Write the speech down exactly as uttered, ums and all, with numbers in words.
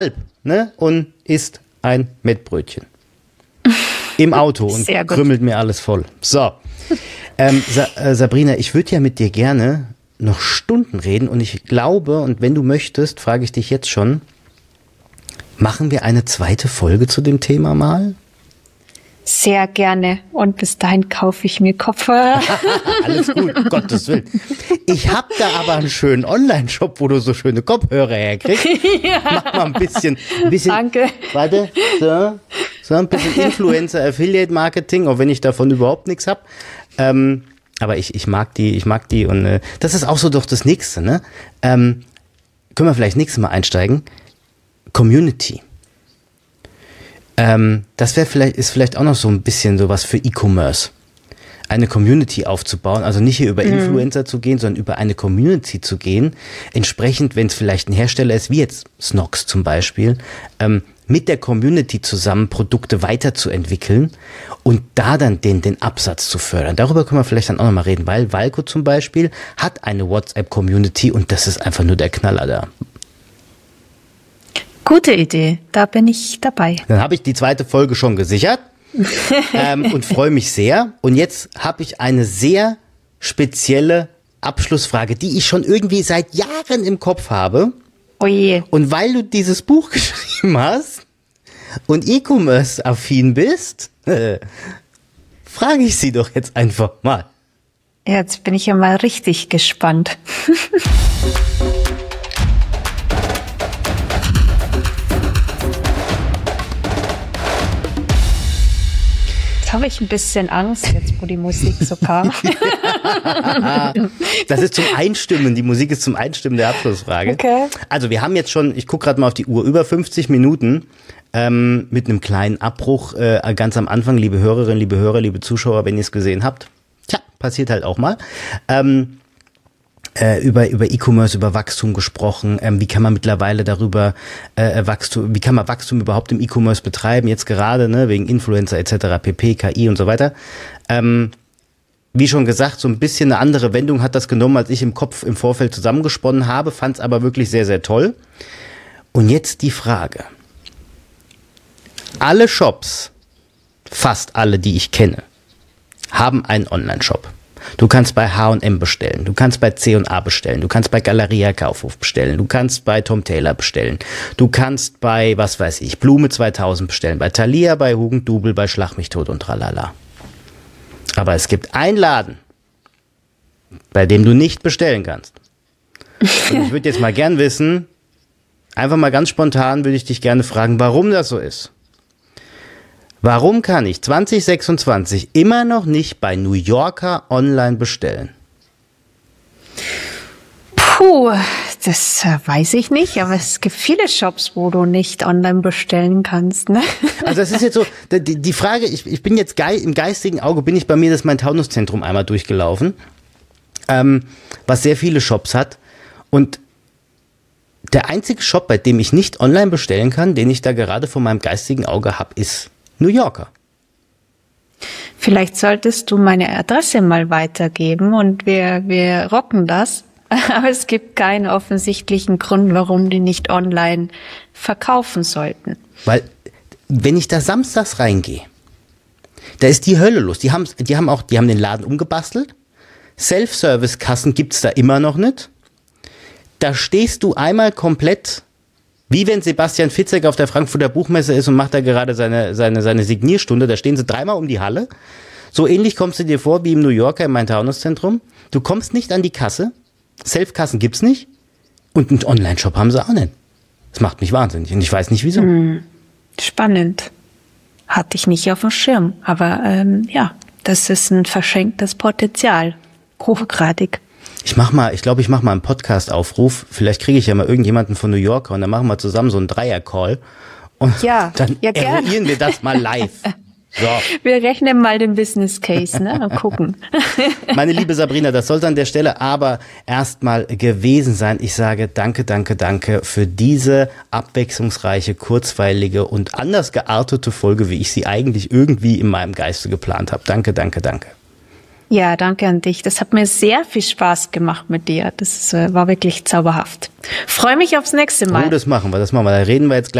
ne? Und isst ein Mettbrötchen. Im Auto und krümmelt mir alles voll. So, ähm, Sa- äh, Sabrina, ich würde ja mit dir gerne noch Stunden reden und ich glaube, und wenn du möchtest, frage ich dich jetzt schon, machen wir eine zweite Folge zu dem Thema mal? Sehr gerne. Und bis dahin kaufe ich mir Kopfhörer. Alles gut, um Gottes Willen. Ich habe da aber einen schönen Online-Shop, wo du so schöne Kopfhörer herkriegst. Ja. Mach mal ein bisschen, ein bisschen. Danke. Warte, so, so ein bisschen Influencer-Affiliate-Marketing, auch wenn ich davon überhaupt nichts habe. Ähm, aber ich, ich mag die, ich mag die und äh, das ist auch so doch das Nächste, ne? Ähm, können wir vielleicht nächstes Mal einsteigen? Community. Ähm, das wäre vielleicht, ist vielleicht auch noch so ein bisschen sowas für E-Commerce. Eine Community aufzubauen, also nicht hier über mhm. Influencer zu gehen, sondern über eine Community zu gehen. Entsprechend, wenn es vielleicht ein Hersteller ist, wie jetzt Snox zum Beispiel, ähm, mit der Community zusammen Produkte weiterzuentwickeln und da dann den, den Absatz zu fördern. Darüber können wir vielleicht dann auch nochmal reden, weil Walco zum Beispiel hat eine WhatsApp-Community und das ist einfach nur der Knaller da. Gute Idee, da bin ich dabei. Dann habe ich die zweite Folge schon gesichert ähm, und freue mich sehr. Und jetzt habe ich eine sehr spezielle Abschlussfrage, die ich schon irgendwie seit Jahren im Kopf habe. Oh je. Und weil du dieses Buch geschrieben hast und E-Commerce-affin bist, äh, frage ich sie doch jetzt einfach mal. Jetzt bin ich ja mal richtig gespannt. Habe ich ein bisschen Angst, jetzt wo die Musik so kam. Das ist zum Einstimmen, die Musik ist zum Einstimmen der Abschlussfrage. Okay. Also wir haben jetzt schon, ich gucke gerade mal auf die Uhr, über fünfzig Minuten ähm, mit einem kleinen Abbruch äh, ganz am Anfang, liebe Hörerinnen, liebe Hörer, liebe Zuschauer, wenn ihr es gesehen habt. Tja, passiert halt auch mal. Ähm, Äh, über über E-Commerce, über Wachstum gesprochen. Ähm, wie kann man mittlerweile darüber äh, Wachstum, wie kann man Wachstum überhaupt im E-Commerce betreiben? Jetzt gerade, ne, wegen Influencer et cetera, pp, K I und so weiter. Ähm, wie schon gesagt, so ein bisschen eine andere Wendung hat das genommen, als ich im Kopf im Vorfeld zusammengesponnen habe. Fand es aber wirklich sehr, sehr toll. Und jetzt die Frage: Alle Shops, fast alle, die ich kenne, haben einen Online-Shop. Du kannst bei H und M bestellen, du kannst bei C und A bestellen, du kannst bei Galeria Kaufhof bestellen, du kannst bei Tom Taylor bestellen, du kannst bei, was weiß ich, Blume zweitausend bestellen, bei Thalia, bei Hugendubel, bei Schlag mich tot und tralala. Aber es gibt einen Laden, bei dem du nicht bestellen kannst. Und ich würde jetzt mal gern wissen, einfach mal ganz spontan würde ich dich gerne fragen, warum das so ist. Warum kann ich zwanzig sechsundzwanzig immer noch nicht bei New Yorker online bestellen? Puh, das äh, weiß ich nicht, aber es gibt viele Shops, wo du nicht online bestellen kannst, ne? Also das ist jetzt so, die, die Frage, ich, ich bin jetzt gei- im geistigen Auge, bin ich bei mir das Main-Taunus-Zentrum einmal durchgelaufen, ähm, was sehr viele Shops hat und der einzige Shop, bei dem ich nicht online bestellen kann, den ich da gerade vor meinem geistigen Auge habe, ist New Yorker. Vielleicht solltest du meine Adresse mal weitergeben und wir, wir rocken das. Aber es gibt keinen offensichtlichen Grund, warum die nicht online verkaufen sollten. Weil, wenn ich da samstags reingehe, da ist die Hölle los. Die haben, die haben auch, die haben den Laden umgebastelt. Self-Service-Kassen gibt's da immer noch nicht. Da stehst du einmal komplett, wie wenn Sebastian Fitzek auf der Frankfurter Buchmesse ist und macht da gerade seine, seine, seine Signierstunde. Da stehen sie dreimal um die Halle. So ähnlich kommst du dir vor wie im New Yorker im Main-Taunus-Zentrum. Du kommst nicht an die Kasse. Self-Kassen gibt's nicht. Und einen Online-Shop haben sie auch nicht. Das macht mich wahnsinnig. Und ich weiß nicht, wieso. Hm, spannend. Hatte ich nicht auf dem Schirm. Aber ähm, ja, das ist ein verschenktes Potenzial. Hochgradig. Ich mach mal, ich glaube, ich mache mal einen Podcast-Aufruf. Vielleicht kriege ich ja mal irgendjemanden von New Yorker und dann machen wir zusammen so einen Dreier-Call. Und ja, dann ja, eruieren wir das mal live. So. Wir rechnen mal den Business Case, ne? Und gucken. Meine liebe Sabrina, das sollte an der Stelle aber erstmal gewesen sein. Ich sage danke, danke, danke für diese abwechslungsreiche, kurzweilige und anders geartete Folge, wie ich sie eigentlich irgendwie in meinem Geiste geplant habe. Danke, danke, danke. Ja, danke an dich. Das hat mir sehr viel Spaß gemacht mit dir. Das äh, war wirklich zauberhaft. Freue mich aufs nächste Mal. Oh, das machen wir, das machen wir. Da reden wir jetzt gleich.